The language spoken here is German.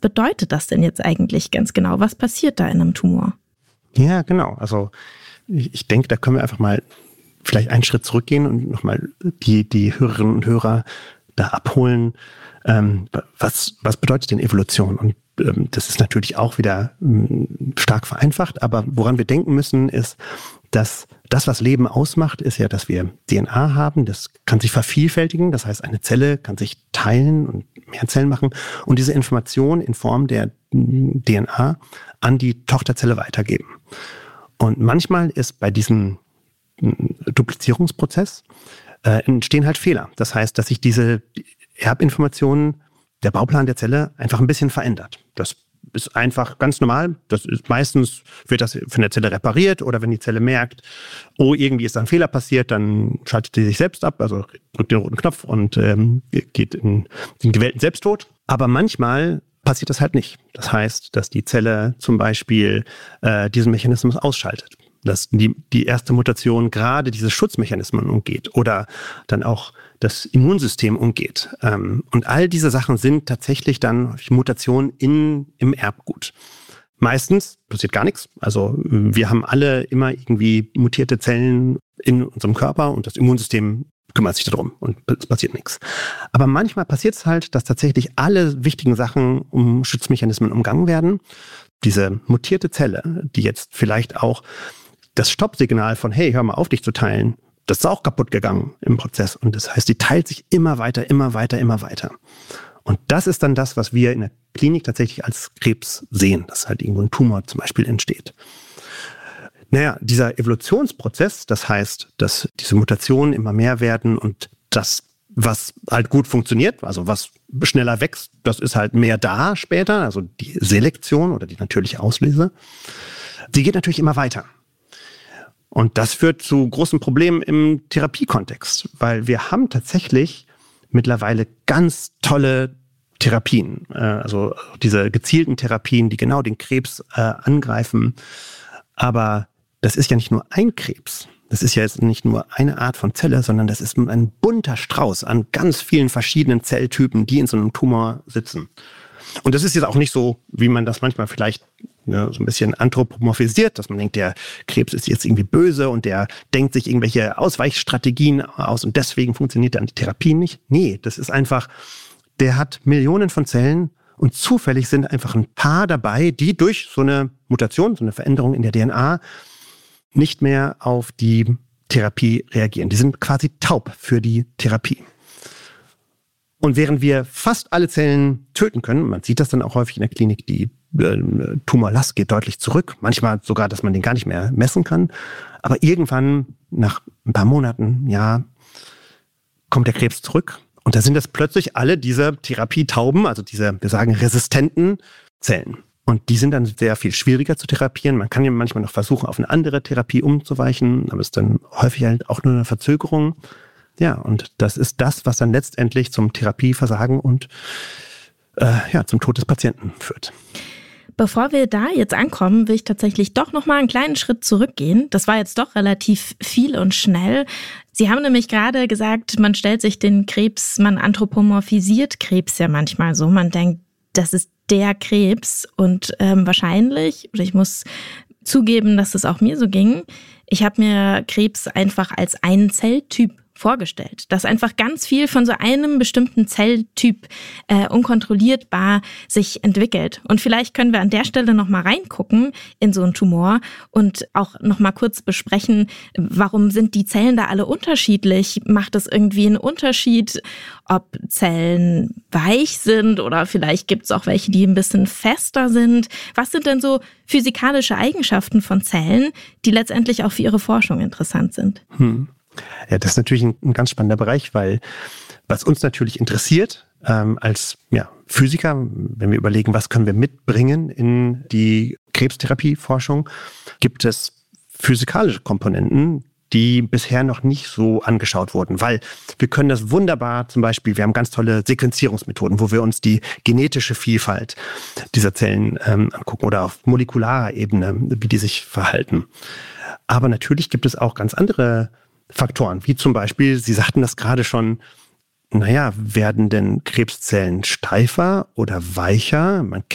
bedeutet das denn jetzt eigentlich ganz genau? Was passiert da in einem Tumor? Ja, genau. Also ich denke, da können wir einfach mal vielleicht einen Schritt zurückgehen und nochmal die Hörerinnen und Hörer da abholen. Was bedeutet denn Evolution? Und das ist natürlich auch wieder stark vereinfacht, aber woran wir denken müssen, ist, dass das, was Leben ausmacht, ist ja, dass wir DNA haben. Das kann sich vervielfältigen. Das heißt, eine Zelle kann sich teilen und mehr Zellen machen und diese Information in Form der DNA an die Tochterzelle weitergeben. Und manchmal ist bei diesem Duplizierungsprozess entstehen halt Fehler. Das heißt, dass sich diese Erbinformationen, der Bauplan der Zelle einfach ein bisschen verändert. Das ist einfach ganz normal. Das ist meistens wird das von der Zelle repariert oder wenn die Zelle merkt, oh, irgendwie ist da ein Fehler passiert, dann schaltet die sich selbst ab, also drückt den roten Knopf und geht in den gewählten Selbsttod. Aber manchmal passiert das halt nicht. Das heißt, dass die Zelle zum Beispiel diesen Mechanismus ausschaltet. Dass die erste Mutation gerade diese Schutzmechanismen umgeht oder dann auch das Immunsystem umgeht. Und all diese Sachen sind tatsächlich dann Mutationen im Erbgut. Meistens passiert gar nichts. Also wir haben alle immer irgendwie mutierte Zellen in unserem Körper und das Immunsystem kümmert sich darum und es passiert nichts. Aber manchmal passiert es halt, dass tatsächlich alle wichtigen Sachen um Schutzmechanismen umgangen werden. Diese mutierte Zelle, die jetzt vielleicht auch das Stoppsignal von, hey, hör mal auf, dich zu teilen, das ist auch kaputt gegangen im Prozess. Und das heißt, die teilt sich immer weiter, immer weiter, immer weiter. Und das ist dann das, was wir in der Klinik tatsächlich als Krebs sehen, dass halt irgendwo ein Tumor zum Beispiel entsteht. Naja, dieser Evolutionsprozess, das heißt, dass diese Mutationen immer mehr werden und das, was halt gut funktioniert, also was schneller wächst, das ist halt mehr da später, also die Selektion oder die natürliche Auslese, die geht natürlich immer weiter. Und das führt zu großen Problemen im Therapiekontext, weil wir haben tatsächlich mittlerweile ganz tolle Therapien, also diese gezielten Therapien, die genau den Krebs angreifen. Aber das ist ja nicht nur ein Krebs. Das ist ja jetzt nicht nur eine Art von Zelle, sondern das ist ein bunter Strauß an ganz vielen verschiedenen Zelltypen, die in so einem Tumor sitzen. Und das ist jetzt auch nicht so, wie man das manchmal vielleicht so ein bisschen anthropomorphisiert, dass man denkt, der Krebs ist jetzt irgendwie böse und der denkt sich irgendwelche Ausweichstrategien aus und deswegen funktioniert dann die Therapie nicht. Nee, das ist einfach, der hat Millionen von Zellen und zufällig sind einfach ein paar dabei, die durch so eine Mutation, so eine Veränderung in der DNA nicht mehr auf die Therapie reagieren. Die sind quasi taub für die Therapie. Und während wir fast alle Zellen töten können, man sieht das dann auch häufig in der Klinik, die Tumorlast geht deutlich zurück, manchmal sogar, dass man den gar nicht mehr messen kann. Aber irgendwann, nach ein paar Monaten, ja, kommt der Krebs zurück. Und da sind das plötzlich alle diese Therapietauben, also diese, wir sagen, resistenten Zellen. Und die sind dann sehr viel schwieriger zu therapieren. Man kann ja manchmal noch versuchen, auf eine andere Therapie umzuweichen, aber es ist dann häufig halt auch nur eine Verzögerung. Ja, und das ist das, was dann letztendlich zum Therapieversagen und zum Tod des Patienten führt. Bevor wir da jetzt ankommen, will ich tatsächlich doch noch mal einen kleinen Schritt zurückgehen. Das war jetzt doch relativ viel und schnell. Sie haben nämlich gerade gesagt, man stellt sich den Krebs, man anthropomorphisiert Krebs ja manchmal so. Man denkt, das ist der Krebs und wahrscheinlich, oder ich muss zugeben, dass es auch mir so ging, ich habe mir Krebs einfach als einen Zelltyp vorgestellt, dass einfach ganz viel von so einem bestimmten Zelltyp unkontrollierbar sich entwickelt. Und vielleicht können wir an der Stelle noch mal reingucken in so einen Tumor und auch noch mal kurz besprechen, warum sind die Zellen da alle unterschiedlich? Macht es irgendwie einen Unterschied, ob Zellen weich sind oder vielleicht gibt es auch welche, die ein bisschen fester sind? Was sind denn so physikalische Eigenschaften von Zellen, die letztendlich auch für Ihre Forschung interessant sind? Ja, das ist natürlich ein ganz spannender Bereich, weil was uns natürlich interessiert als Physiker, wenn wir überlegen, was können wir mitbringen in die Krebstherapieforschung, gibt es physikalische Komponenten, die bisher noch nicht so angeschaut wurden, weil wir können das wunderbar, zum Beispiel, wir haben ganz tolle Sequenzierungsmethoden, wo wir uns die genetische Vielfalt dieser Zellen angucken oder auf molekularer Ebene, wie die sich verhalten. Aber natürlich gibt es auch ganz andere Faktoren, wie zum Beispiel, Sie sagten das gerade schon, werden denn Krebszellen steifer oder weicher? Man